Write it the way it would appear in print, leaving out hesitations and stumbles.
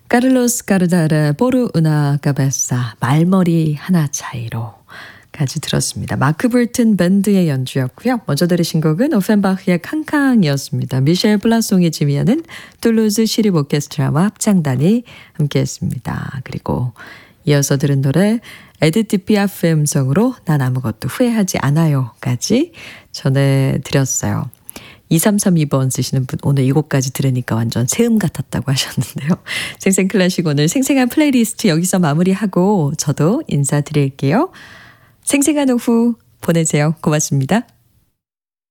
카를로스 가르다르 포르 우나 까베사 말머리 하나 차이로 까지 들었습니다. 마크 불튼 밴드의 연주였고요. 먼저 들으신 곡은 오펜바흐의 캉캉이었습니다. 미셸 플라송이 지휘하는 툴루즈 시립 오케스트라와 합창단이 함께했습니다. 그리고 이어서 들은 노래 에디트 피아프의 음성으로 난 아무것도 후회하지 않아요까지 전해드렸어요. 2332번 쓰시는 분 오늘 이 곡까지 들으니까 완전 새음 같았다고 하셨는데요. 생생클래식 오늘 생생한 플레이리스트 여기서 마무리하고 저도 인사드릴게요. 생생한 오후 보내세요. 고맙습니다.